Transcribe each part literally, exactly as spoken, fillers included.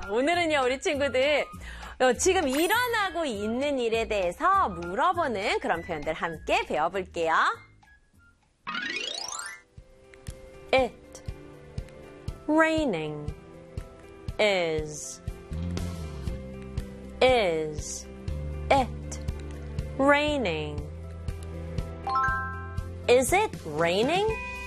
오늘은요, 우리 친구들 지금 일어나고 있는 일에 대해서 물어보는 그런 표현들 함께 배워볼게요. It raining is is it raining? Is it raining?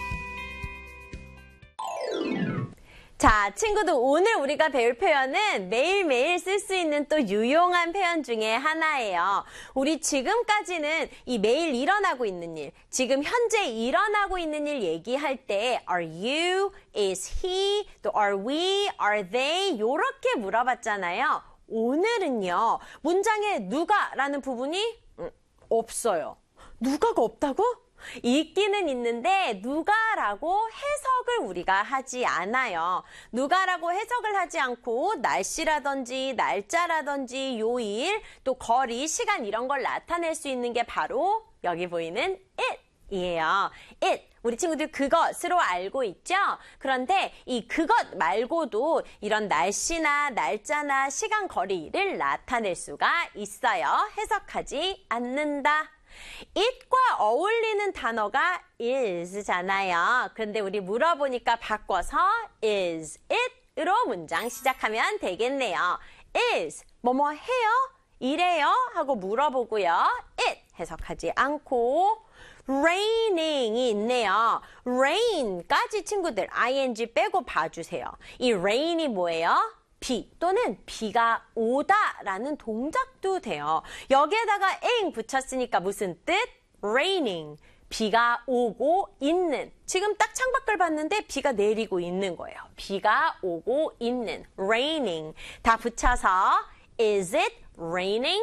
자, 친구들 오늘 우리가 배울 표현은 매일매일 쓸 수 있는 또 유용한 표현 중에 하나예요. 우리 지금까지는 이 매일 일어나고 있는 일, 지금 현재 일어나고 있는 일 얘기할 때 are you, is he, 또 are we, are they 이렇게 물어봤잖아요. 오늘은요, 문장에 누가라는 부분이 음, 없어요. 누가가 없다고? 있기는 있는데 누가라고 해석을 우리가 하지 않아요. 누가라고 해석을 하지 않고 날씨라든지 날짜라든지 요일, 또 거리, 시간 이런 걸 나타낼 수 있는 게 바로 여기 보이는 it이에요. it. 우리 친구들 그것으로 알고 있죠? 그런데 이 그것 말고도 이런 날씨나 날짜나 시간, 거리를 나타낼 수가 있어요. 해석하지 않는다. it과 어울리는 단어가 is잖아요. 그런데 우리 물어보니까 바꿔서 is, it으로 문장 시작하면 되겠네요. is, 뭐뭐 해요? 이래요? 하고 물어보고요. it 해석하지 않고 raining이 있네요. rain까지 친구들 ing 빼고 봐주세요. 이 rain이 뭐예요? 비 또는 비가 오다라는 동작도 돼요. 여기에다가 ing 붙였으니까 무슨 뜻? raining, 비가 오고 있는. 지금 딱 창밖을 봤는데 비가 내리고 있는 거예요. 비가 오고 있는, raining. 다 붙여서 is it raining?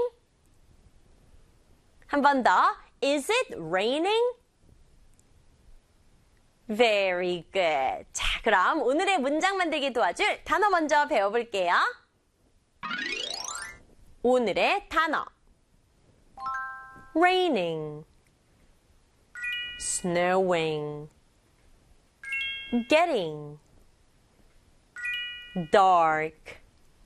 한 번 더, is it raining? Very good. 자, 그럼 오늘의 문장 만들기 도와줄 단어 먼저 배워볼게요. 오늘의 단어. raining, snowing, getting, dark.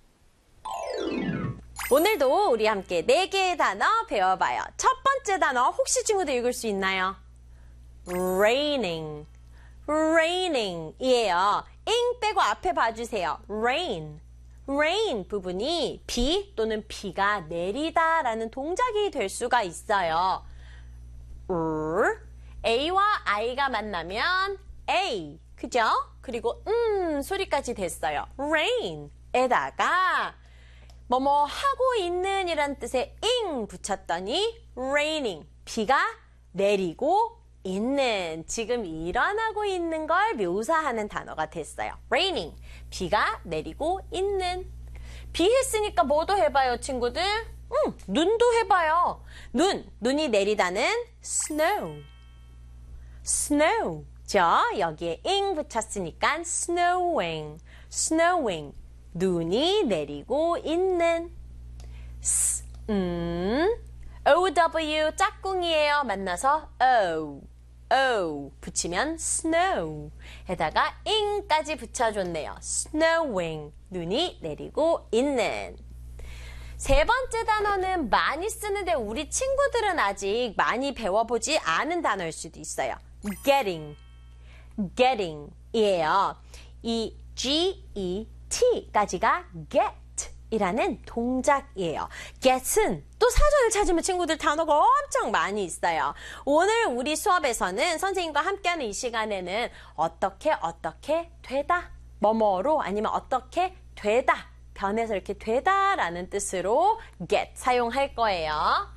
오늘도 우리 함께 네 개의 단어 배워봐요. 첫 번째 단어 혹시 친구들 읽을 수 있나요? raining. raining 이에요. ing 빼고 앞에 봐주세요. rain. rain 부분이 비 또는 비가 내리다 라는 동작이 될 수가 있어요. r, a와 i가 만나면 a, 그죠? 그리고 음 소리까지 됐어요. rain 에다가 뭐뭐 하고 있는 이란 뜻의 ing 붙였더니 raining, 비가 내리고 있는, 지금 일어나고 있는 걸 묘사하는 단어가 됐어요. raining, 비가 내리고 있는. 비 했으니까 뭐도 해봐요, 친구들? 음, 눈도 해봐요. 눈, 눈이 내리다는 snow. snow. 죠? 여기에 ing 붙였으니까 snowing. snowing. 눈이 내리고 있는. s, 음, ow 짝꿍이에요. 만나서 o. o 붙이면 snow. 에다가 ing까지 붙여줬네요. snowing. 눈이 내리고 있는. 세 번째 단어는 많이 쓰는데 우리 친구들은 아직 많이 배워보지 않은 단어일 수도 있어요. getting. getting 이에요. 이 get 가지가 get 이라는 동작이에요. get은 또 사전을 찾으면 친구들 단어가 엄청 많이 있어요. 오늘 우리 수업에서는 선생님과 함께하는 이 시간에는 어떻게 어떻게 되다, 뭐뭐로 아니면 어떻게 되다, 변해서 이렇게 되다라는 뜻으로 get 사용할 거예요.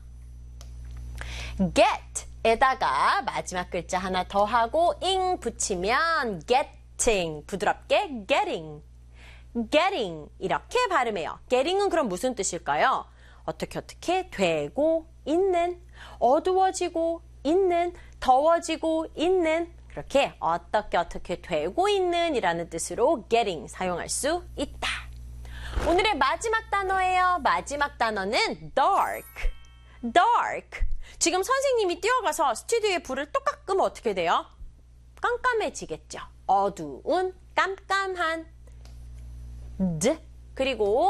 get에다가 마지막 글자 하나 더 하고 ing 붙이면 getting, 부드럽게 getting. getting 이렇게 발음해요. getting은 그럼 무슨 뜻일까요? 어떻게 어떻게 되고 있는, 어두워지고 있는, 더워지고 있는, 그렇게 어떻게 어떻게 되고 있는 이라는 뜻으로 getting 사용할 수 있다. 오늘의 마지막 단어예요. 마지막 단어는 dark. dark. 지금 선생님이 뛰어가서 스튜디오에 불을 똑같 끄면 어떻게 돼요? 깜깜해지겠죠. 어두운, 깜깜한. D, 그리고